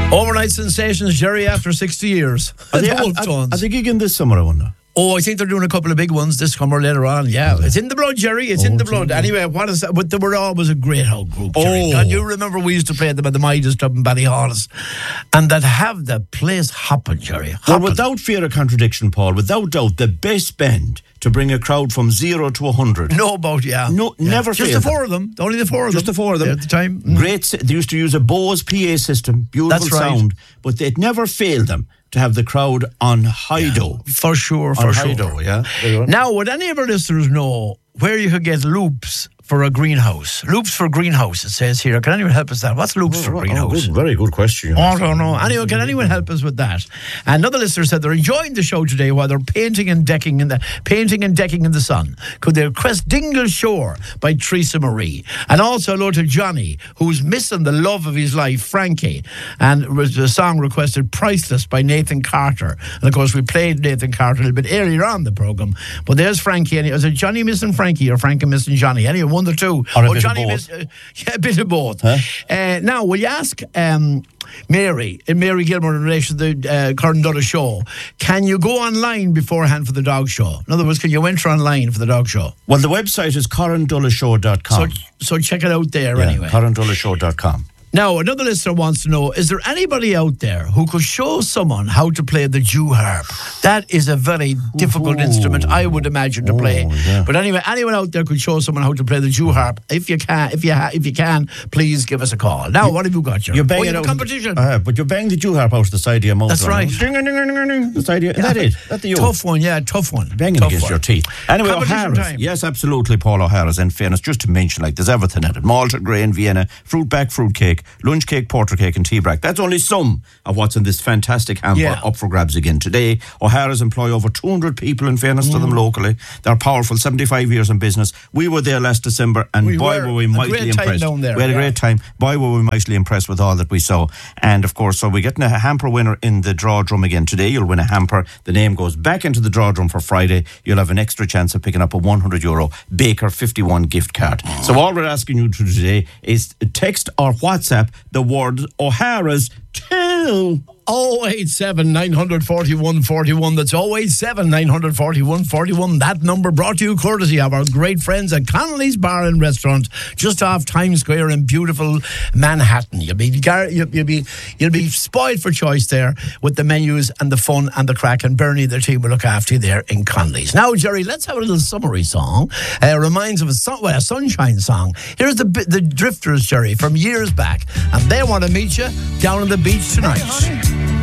Overnight sensations, Jerry, after 60 years. Are they gigging this summer, I wonder? Oh, I think they're doing a couple of big ones this summer later on. Yeah, it's in the blood, Jerry. It's in the blood. Anyway, what is that? But they were always a great old group, Jerry. And you remember we used to play them at the Midas Club in Ballyhollis, and that have the place hopping, Jerry. Hopping. Well, without fear of contradiction, Paul, without doubt, the best band to bring a crowd from 0 to 100. No about, Never just failed. The four of them. Only the four of them. Just the four of them. At the time. Great. They used to use a Bose PA system. Beautiful sound. But it never failed them to have the crowd on high-do. For sure. High-do, yeah. Now, would any of our listeners know where you could get loops for a greenhouse? Loops for greenhouse, it says here. Can anyone help us with that? What's loops for greenhouse? Very good question. I don't know. Anyway, can anyone help us with that? Another listener said they're enjoying the show today while they're painting and decking in the sun. Could they request Dingle Shore by Teresa Marie? And also hello to Johnny, who's missing the love of his life, Frankie. And the song requested Priceless by Nathan Carter. And of course, we played Nathan Carter a little bit earlier on the programme. But there's Frankie. And was it Johnny missing Frankie or Frankie missing Johnny? Anyway, one or two. Or a bit of both. A bit of both. Huh? Now, will you ask Mary Gilmore in relation to the Curran Dulles show, can you go online beforehand for the dog show? In other words, can you enter online for the dog show? Well, the website is CurranDullesShow.com. So check it out there anyway. CurranDullesShow.com. Now, another listener wants to know, is there anybody out there who could show someone how to play the Jew harp? That is a very difficult instrument, I would imagine, to play. Yeah. But anyway, anyone out there could show someone how to play the Jew harp. If you can, please give us a call. Now, what have you got, Jerry? You're banging out competition. But you're banging the Jew harp out the side of your mouth. That's right. The side of your, that it? That's the tough one. Banging tough against one. your teeth. Anyway, Competition O'Hara's. time. Yes, absolutely, Paul O'Hara's. In fairness, just to mention, like, there's everything at it. Malted grain, Vienna, fruit back, fruit cake, lunch cake, porter cake and tea brack. That's only some of what's in this fantastic hamper up for grabs again today. O'Hara's employ over 200 people, in fairness to them locally. They're powerful, 75 years in business. We were there last December and were we mightily impressed. Down there, we had a great time. Boy, were we mightily impressed with all that we saw. And of course, so we're getting a hamper winner in the draw drum again today. You'll win a hamper. The name goes back into the draw drum for Friday. You'll have an extra chance of picking up a €100 Baker 51 gift card. So all we're asking you to do today is text or WhatsApp the word O'Hara's to 087 941 41. That's 087 941 41. That number brought to you courtesy of our great friends at Connolly's Bar and Restaurant, just off Times Square in beautiful Manhattan. You'll be spoiled for choice there with the menus and the fun and the crack. And Bernie, their team will look after you there in Connolly's. Now, Jerry, let's have a little summary song. Reminds of a sunshine song. Here's the Drifters, Jerry, from years back, and they want to meet you down on the beach tonight.